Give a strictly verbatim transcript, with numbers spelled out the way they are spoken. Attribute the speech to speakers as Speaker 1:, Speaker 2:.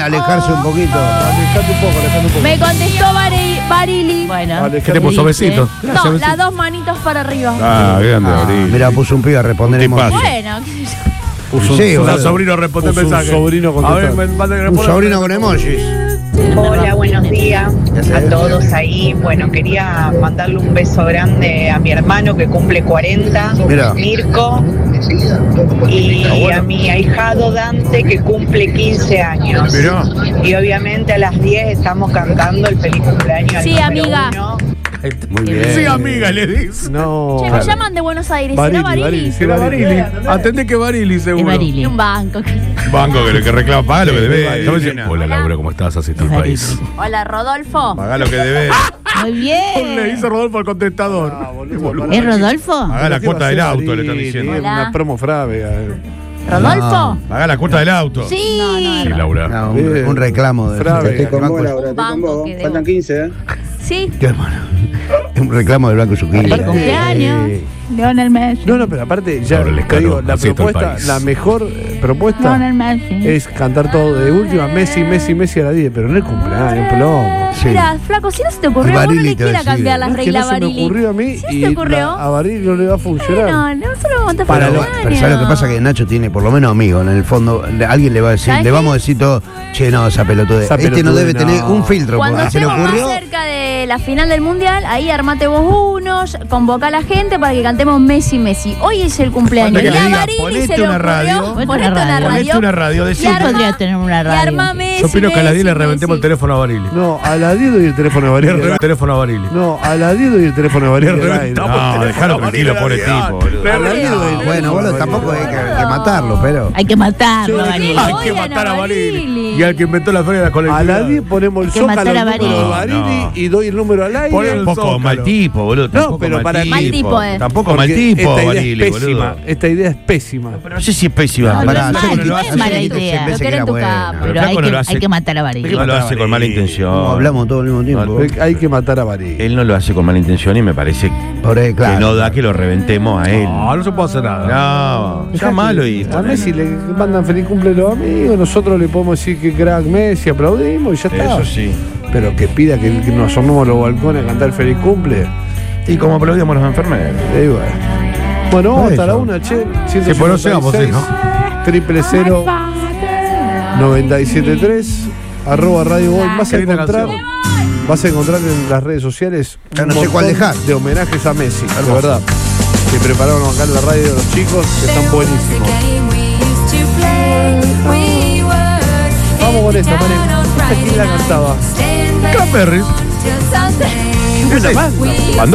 Speaker 1: alejarse un poquito.
Speaker 2: Alejate un poco, alejate un poco.
Speaker 3: Me contestó Bari- Barili. Bueno.
Speaker 2: Alejate.
Speaker 4: ¿Qué te puso besito?
Speaker 3: No, las dos manitos para arriba.
Speaker 4: Ah, grande,
Speaker 1: Ah,
Speaker 4: Barili.
Speaker 1: mira, puso un pibe a responder
Speaker 4: Un
Speaker 1: emoji.
Speaker 4: tipazo.
Speaker 3: Bueno, qué sé yo.
Speaker 2: Puso un,
Speaker 1: Sí,
Speaker 2: puso
Speaker 1: boludo.
Speaker 4: Un sobrino responde
Speaker 2: un
Speaker 4: mensaje.
Speaker 2: sobrino
Speaker 4: A ver,
Speaker 2: contestando.
Speaker 4: me manda que
Speaker 1: Un
Speaker 4: responda.
Speaker 1: sobrino con emojis.
Speaker 5: Hola, buenos días a todos ahí. Bueno, quería mandarle un beso grande a mi hermano que cumple cuarenta,
Speaker 1: Mira.
Speaker 5: Mirko, y a mi ahijado Dante que cumple quince años.
Speaker 4: Mirá.
Speaker 5: Y obviamente a las diez estamos cantando el feliz cumpleaños al
Speaker 3: Sí,
Speaker 5: número
Speaker 3: amiga.
Speaker 5: uno.
Speaker 1: Muy bien.
Speaker 4: Sí, amiga, le dice.
Speaker 2: No.
Speaker 3: Che, me llaman de Buenos Aires.
Speaker 2: Barili,
Speaker 3: ¿Será Barili?
Speaker 2: Barili, sí,
Speaker 4: Era
Speaker 2: Barili.
Speaker 4: Barili. Atendé que Barili, seguro.
Speaker 3: Y un banco.
Speaker 4: Banco que, que reclama, paga lo que debe.
Speaker 2: Barili.
Speaker 4: Estamos diciendo, hola, Laura, ¿cómo estás? Así tu país.
Speaker 3: Hola, Rodolfo.
Speaker 4: Paga lo que debe.
Speaker 3: Muy
Speaker 4: Le
Speaker 3: bien.
Speaker 4: dice Rodolfo al contestador.
Speaker 2: Ah, boludo,
Speaker 3: ¿Es Rodolfo?
Speaker 4: Paga la
Speaker 2: ¿Qué
Speaker 4: cuota
Speaker 2: va a
Speaker 4: del
Speaker 2: hacer
Speaker 4: auto, le
Speaker 2: Barili?
Speaker 4: están diciendo.
Speaker 2: Tiene
Speaker 3: Hola.
Speaker 2: Una promo frávega.
Speaker 3: ¿Rodolfo?
Speaker 4: Paga la cuota del auto.
Speaker 3: Sí.
Speaker 4: Sí, Laura.
Speaker 1: No, un, un reclamo de
Speaker 2: Frave.
Speaker 1: del
Speaker 2: Estoy con
Speaker 1: banco.
Speaker 2: vos,
Speaker 6: Laura, estoy con
Speaker 3: Banco
Speaker 6: vos.
Speaker 3: que
Speaker 6: Faltan
Speaker 3: debo.
Speaker 6: quince, ¿eh?
Speaker 3: Sí.
Speaker 1: Qué hermano. Un reclamo del Banco Suquini.
Speaker 3: Feliz cumpleaños. Lionel Messi.
Speaker 2: No, no, pero aparte, ya
Speaker 4: Laura
Speaker 2: te
Speaker 4: Lescano,
Speaker 2: digo, la
Speaker 4: así está el
Speaker 2: propuesta,
Speaker 4: país.
Speaker 2: la mejor eh, propuesta
Speaker 3: Lionel Messi.
Speaker 2: es cantar todo de última, Messi, Messi, Messi a la diez, pero no el cumpleaños, plomo.
Speaker 1: Sí.
Speaker 3: Mira, flaco, si no se te ocurrió,
Speaker 1: Y
Speaker 3: vos no
Speaker 1: Barili
Speaker 3: le
Speaker 1: te va a
Speaker 3: quieras
Speaker 1: decir.
Speaker 3: cambiar las
Speaker 2: Es que
Speaker 3: reglas
Speaker 2: no se me
Speaker 3: Barili.
Speaker 2: ocurrió a mí
Speaker 3: ¿Sí se
Speaker 2: y
Speaker 3: te ocurrió?
Speaker 2: la- a Barili no le va a funcionar.
Speaker 3: Bueno, no se lo montes
Speaker 1: Pero,
Speaker 3: para
Speaker 1: lo- pero ¿sabes lo que pasa? Que Nacho tiene por lo menos amigos en el fondo. Le- Alguien le va a decir,
Speaker 3: ¿Sabes
Speaker 1: le
Speaker 3: qué?
Speaker 1: vamos a decir todo, che, no, esa pelotude.
Speaker 2: Esa
Speaker 1: Este no
Speaker 2: pelotude,
Speaker 1: debe
Speaker 2: no.
Speaker 1: tener un filtro.
Speaker 3: Cuando
Speaker 1: porque se le
Speaker 3: estemos más
Speaker 1: ocurrió.
Speaker 3: cerca de la final del mundial, ahí armate vos unos, convoca a la gente para que cantemos Messi, Messi. Hoy es el cumpleaños.
Speaker 4: Falta que
Speaker 3: Y
Speaker 4: le
Speaker 3: a
Speaker 4: diga,
Speaker 3: Barili
Speaker 4: ponete
Speaker 3: se le
Speaker 4: una
Speaker 3: ocurrió,
Speaker 4: radio.
Speaker 3: Ponete una radio.
Speaker 4: Ponete una radio,
Speaker 3: Y
Speaker 4: decime.
Speaker 3: arma-
Speaker 7: Podría tener una
Speaker 3: Y
Speaker 7: radio.
Speaker 3: arma Messi,
Speaker 4: Yo opino que a las diez le
Speaker 3: Messi,
Speaker 4: reventemos el
Speaker 3: Messi.
Speaker 4: teléfono a Barili.
Speaker 2: No, a la diez doy el teléfono de
Speaker 4: Le
Speaker 2: Barili.
Speaker 4: reventemos el teléfono a Barili.
Speaker 2: No, a la diez doy el teléfono de Barili. al aire.
Speaker 4: No, dejalo tranquilo, pobre tipo, boludo.
Speaker 2: A la diez doy el
Speaker 1: Bueno,
Speaker 2: teléfono
Speaker 1: boludo,
Speaker 2: de
Speaker 1: tampoco hay
Speaker 2: Barili.
Speaker 1: que, hay que matarlo, pero.
Speaker 7: Hay que matarlo,
Speaker 2: Sí,
Speaker 7: Barili.
Speaker 4: Hay que
Speaker 3: Odian
Speaker 4: matar
Speaker 3: a
Speaker 4: a Barili.
Speaker 3: Barili.
Speaker 4: Y al que inventó la feria de la
Speaker 2: A
Speaker 4: colectividad.
Speaker 2: la diez ponemos el
Speaker 7: que
Speaker 2: zócalo
Speaker 7: matar a
Speaker 2: al número de
Speaker 4: Barili.
Speaker 2: Barili
Speaker 4: No.
Speaker 2: y doy el número al aire.
Speaker 4: Pone un poco
Speaker 2: Zócalo.
Speaker 4: mal tipo, boludo. Tampoco
Speaker 2: pero
Speaker 4: mal
Speaker 2: para
Speaker 4: tipo.
Speaker 3: Mal tipo, eh.
Speaker 4: Tampoco mal
Speaker 2: Porque
Speaker 4: tipo,
Speaker 2: esta idea
Speaker 4: Barili,
Speaker 2: es pésima.
Speaker 4: boludo.
Speaker 2: Esta idea es pésima.
Speaker 4: Pero no sé si es pésima.
Speaker 7: No,
Speaker 1: Pará,
Speaker 7: no es
Speaker 1: yo
Speaker 7: mal,
Speaker 1: no lo
Speaker 7: no
Speaker 1: hace,
Speaker 7: es mala
Speaker 1: se
Speaker 7: idea.
Speaker 1: pensé
Speaker 3: Lo
Speaker 1: que
Speaker 3: querés
Speaker 1: era
Speaker 3: en tu
Speaker 1: buena.
Speaker 3: capa.
Speaker 7: Pero
Speaker 4: Flaco
Speaker 7: hay
Speaker 4: no
Speaker 7: que,
Speaker 4: lo hace-
Speaker 7: hay que matar a Barili.
Speaker 4: No lo hace con mala intención.
Speaker 1: Como hablamos todo al mismo tiempo.
Speaker 2: Hay- Hay que matar a Barili.
Speaker 4: Él no lo hace con mala intención y me parece
Speaker 1: Por ahí, claro.
Speaker 4: que no da que lo reventemos a él.
Speaker 8: No, no se puede hacer nada.
Speaker 4: No, ya malo y.
Speaker 2: A Messi le mandan feliz cumple los amigos, nosotros le podemos decir que crack Messi, aplaudimos y ya está.
Speaker 4: Eso sí.
Speaker 2: Pero que pida que, que nos asomemos a los balcones a cantar feliz cumple.
Speaker 4: Y como aplaudíamos los enfermeros.
Speaker 2: Eh, bueno, bueno vamos
Speaker 1: Por
Speaker 2: hasta la
Speaker 1: eso.
Speaker 2: una, che.
Speaker 8: Sí, pues no seamos, sí, ¿no?
Speaker 2: Triple cero noventa y siete tres arroba Radio Gol. Vas a
Speaker 8: Qué linda
Speaker 2: encontrar,
Speaker 8: canción.
Speaker 2: vas a encontrar en las redes sociales
Speaker 1: Ya
Speaker 2: un
Speaker 1: no sé cuál
Speaker 2: montón
Speaker 1: dejar.
Speaker 2: de homenajes a Messi, de verdad. Que prepararon acá en la radio los chicos, que están buenísimos. Vamos con esta, Mare. ¿Esta quién la cantaba?
Speaker 4: Perris.
Speaker 3: Till Sunday.
Speaker 2: Una banda.
Speaker 4: Bandó.